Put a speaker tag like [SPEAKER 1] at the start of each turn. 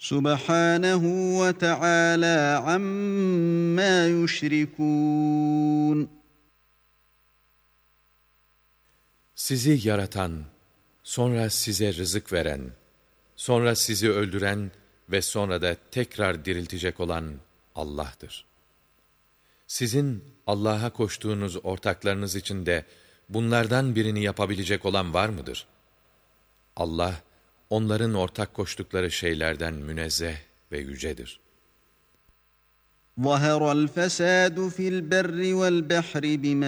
[SPEAKER 1] Subhanahu ve Teala amma yüşrikûn.
[SPEAKER 2] Sizi yaratan, sonra size rızık veren, sonra sizi öldüren ve sonra da tekrar diriltecek olan Allah'tır. Sizin Allah'a koştuğunuz ortaklarınız içinde bunlardan birini yapabilecek olan var mıdır? Allah, onların ortak koştukları şeylerden münezzeh ve yücedir.
[SPEAKER 1] ظَهَرَ الْفَسَادُ فِي الْبَرِّ وَالْبَحْرِ بِمَا